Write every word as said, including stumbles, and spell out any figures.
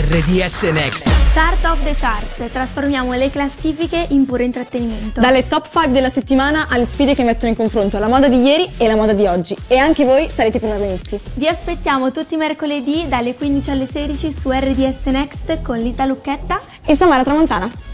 R D S Next. Chart of the Charts, trasformiamo le classifiche in puro intrattenimento. Dalle top cinque della settimana alle sfide che mettono in confronto la moda di ieri e la moda di oggi. E anche voi sarete protagonisti. Vi aspettiamo tutti i mercoledì dalle quindici alle sedici su R D S Next con Lisa Lucchetta e Samara Tramontana.